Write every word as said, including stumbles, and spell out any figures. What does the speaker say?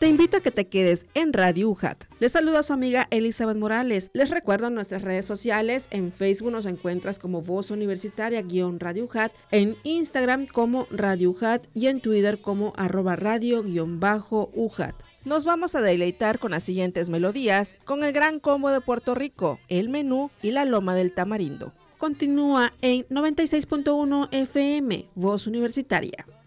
Te invito a que te quedes en Radio U J A T. Les saluda a su amiga Elizabeth Morales. Les recuerdo nuestras redes sociales. En Facebook nos encuentras como Voz Universitaria-Radio U J A T, en Instagram como Radio U J A T y en Twitter como arroba radio-U J A T. Nos vamos a deleitar con las siguientes melodías con el Gran Combo de Puerto Rico, El Menú y La Loma del Tamarindo. Continúa en noventa y seis punto uno F M, Voz Universitaria.